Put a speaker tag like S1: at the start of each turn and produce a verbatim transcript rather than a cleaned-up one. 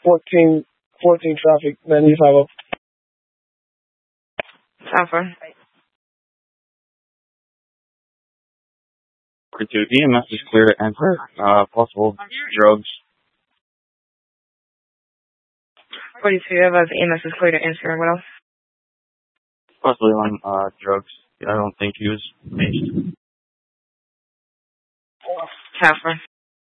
S1: fourteen, fourteen traffic, ninety-five.
S2: Alpha.
S3: To E M S is clear to enter. Uh, possible drugs.
S2: forty-two of us, E M S is clear to enter. What else?
S3: Possibly on uh, drugs. I don't think he was maced.
S2: Alpha.